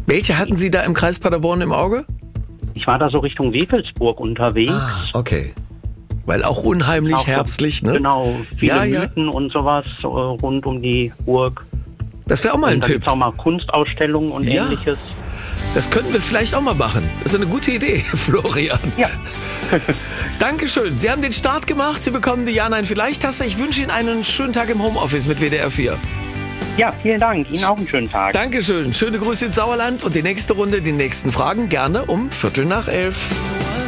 Welche hatten Sie da im Kreis Paderborn im Auge? Ich war da so Richtung Wewelsburg unterwegs. Okay. Weil auch unheimlich Auch, herbstlich, ne? Genau, viele Mythen und sowas rund um die Burg. Das wäre auch mal ein da Tipp. gibt's auch mal Kunstausstellungen und Ähnliches. Das könnten wir vielleicht auch mal machen. Das ist eine gute Idee, Florian. Ja. Dankeschön. Sie haben den Start gemacht. Sie bekommen die Ja-Nein-Vielleicht-Taste. Ich wünsche Ihnen einen schönen Tag im Homeoffice mit WDR 4. Ja, vielen Dank. Ihnen auch einen schönen Tag. Dankeschön. Schöne Grüße ins Sauerland und die nächste Runde, die nächsten Fragen gerne um 11:15.